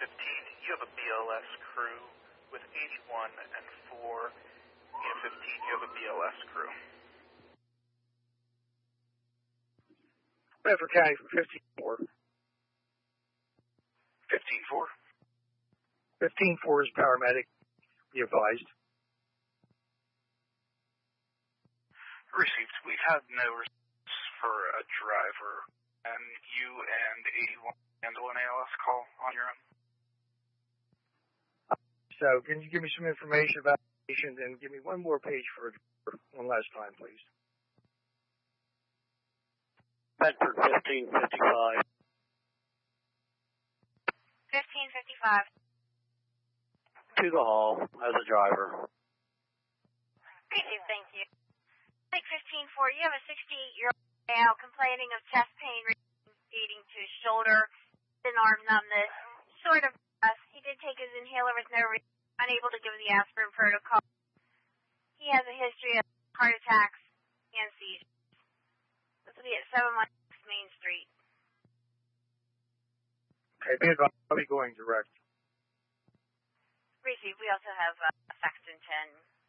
15, you have a BLS crew. With 81 and 4, Unit 15, you have a BLS crew. Bedford County for 15-4. 15-4? 15-4 is paramedic. Be advised. Received. We have no results for a driver, and you and 81 handle an ALS call on your own. So can you give me some information about the patient and give me one more page for a driver one last time, please? Bedford 1555. 1555. To the hall as a driver. Received, thank you. Like 15-4, you have a 68-year-old male complaining of chest pain leading to his shoulder and arm numbness, sort of. He did take his inhaler with no reason, unable to give the aspirin protocol. He has a history of heart attacks and seizures. This will be at 716 Main Street. Okay, be advised, I'll be going direct. Received. We also have Saxton 10